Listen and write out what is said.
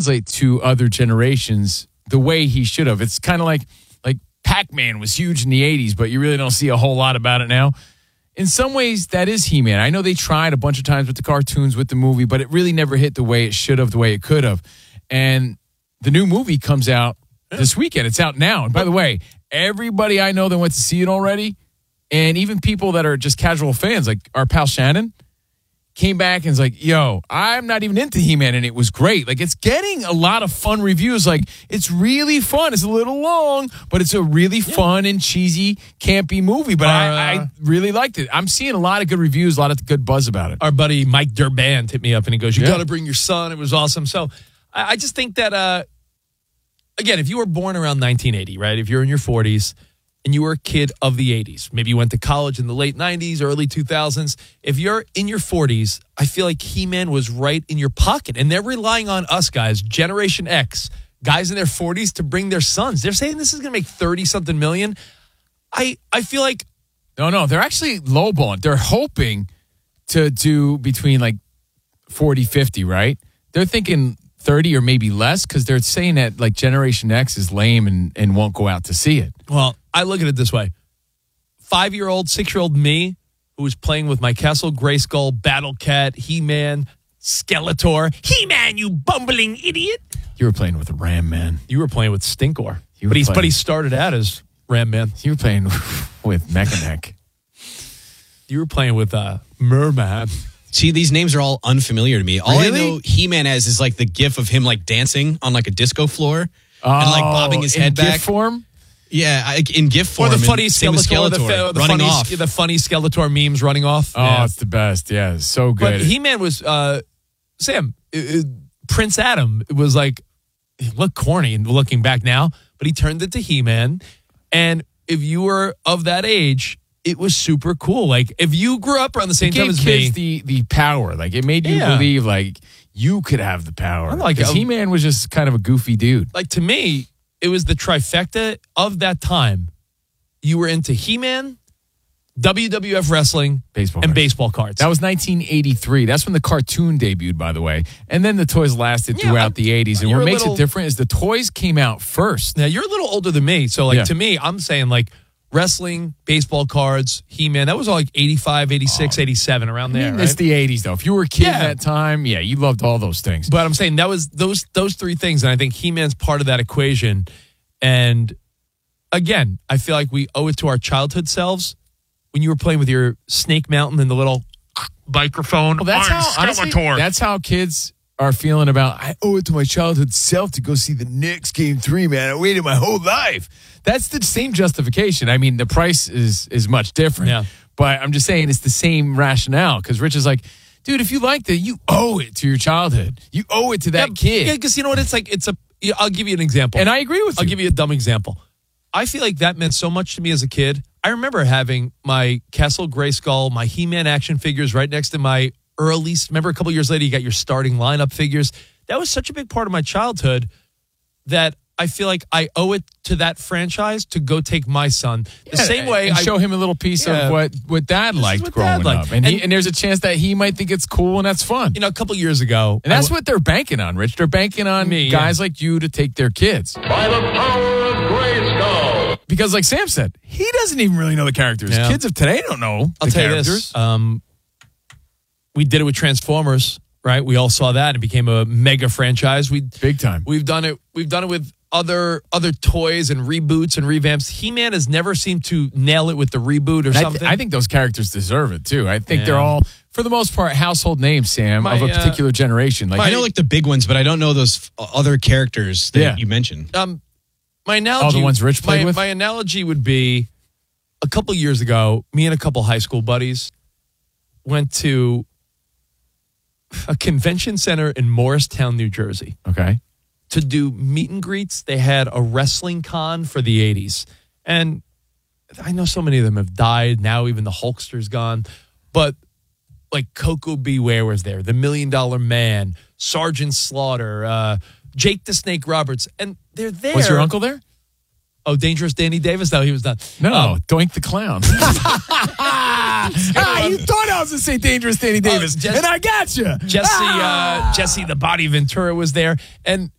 translate to other generations the way he should have. It's kind of like Pac-Man was huge in the 80s, but you really don't see a whole lot about it now. In some ways, that is He-Man. I know they tried a bunch of times with the cartoons, with the movie, but it really never hit the way it should have, the way it could have. And the new movie comes out this weekend. It's out now. And by the way, everybody I know that went to see it already, and even people that are just casual fans, like our pal Shannon, came back and was like, yo, I'm not even into He-Man, and it was great. Like, it's getting a lot of fun reviews. Like, it's really fun. It's a little long, but it's a really fun and cheesy, campy movie. But I really liked it. I'm seeing a lot of good reviews, a lot of good buzz about it. Our buddy Mike Durband hit me up, and he goes, you got to bring your son. It was awesome. So I just think that, again, if you were born around 1980, right, if you're in your 40s, and you were a kid of the 80s. Maybe you went to college in the late 90s, early 2000s. If you're in your 40s, I feel like He-Man was right in your pocket. And they're relying on us guys, Generation X, guys in their 40s, to bring their sons. They're saying this is going to make 30-something million. I feel like... No, they're actually lowballing. They're hoping to do between like 40, 50, right? They're thinking 30 or maybe less because they're saying that like Generation X is lame and won't go out to see it. Well, I look at it this way. 5-year-old, 6-year-old me, who was playing with my Castle Grayskull, Battle Cat, He-Man, Skeletor. He-Man, you bumbling idiot. You were playing with Ram Man. You were playing with Stinkor. But he started out as Ram Man. You were playing with Mechanic. You were playing with Merman. See, these names are all unfamiliar to me. All I know He-Man as is like the gif of him like dancing on like a disco floor and like bobbing his head back. GIF form? Yeah, in GIF form. Or the funny Skeletor, the funny Skeletor memes running off. Oh, it's the best. Yeah, so good. But He-Man was, Sam, Prince Adam was like, he looked corny looking back now, but he turned into He-Man. And if you were of that age, it was super cool. Like, if you grew up around the same time as me. It gave kids the power. Like, it made you believe, like, you could have the power. Because He-Man was just kind of a goofy dude. Like, to me, it was the trifecta of that time. You were into He-Man, WWF wrestling, baseball cards. That was 1983. That's when the cartoon debuted, by the way. And then the toys lasted throughout the 80s. And what makes it different is the toys came out first. Now, you're a little older than me. So, like, to me, I'm saying, like, wrestling, baseball cards, He-Man, that was all like 85, 86, 87, around there. It's the 80s, though. If you were a kid at that time, you loved all those things. But I'm saying that was those three things, and I think He-Man's part of that equation. And again, I feel like we owe it to our childhood selves when you were playing with your Snake Mountain and the little microphone. Well, that's how kids are feeling about, I owe it to my childhood self to go see the Knicks Game 3, man. I waited my whole life. That's the same justification. I mean, the price is much different. Yeah. But I'm just saying it's the same rationale because Rich is like, dude, if you liked it, you owe it to your childhood. You owe it to that kid. Yeah, because you know what? It's like, I'll give you an example. And I agree with you. I'll give you a dumb example. I feel like that meant so much to me as a kid. I remember having my Castle Grayskull, my He-Man action figures right next to my remember a couple years later, you got your starting lineup figures. That was such a big part of my childhood that I feel like I owe it to that franchise to go take my son the same way. And show him a little piece of what Dad liked growing up. And there's a chance that he might think it's cool and that's fun. You know, a couple years ago. And that's what they're banking on, Rich. They're banking on guys like you to take their kids. By the power of Grayskull. Because like Sam said, he doesn't even really know the characters. Yeah. Kids of today don't know the characters. I'll tell you this. We did it with Transformers, right? We all saw that. It became a mega franchise. Big time. We've done it with other toys and reboots and revamps. He-Man has never seemed to nail it with the reboot or something. I think those characters deserve it too. I think they're all, for the most part, household names, Sam, of a particular generation. Like I know like the big ones, but I don't know those other characters that you mentioned. My analogy, the ones Rich played with? My analogy would be a couple years ago, me and a couple high school buddies went to a convention center in Morristown, New Jersey. Okay. To do meet and greets. They had a wrestling con for the 80s. And I know so many of them have died. Now even the Hulkster's gone. But like Coco Beware was there. The $1 Million Man. Sergeant Slaughter. Jake the Snake Roberts. And they're there. Was your uncle there? Oh, Dangerous Danny Davis? No, he was not. No, Doink the Clown. You thought I was going to say Dangerous Danny Davis, and I got you. Jesse the Body Ventura was there. And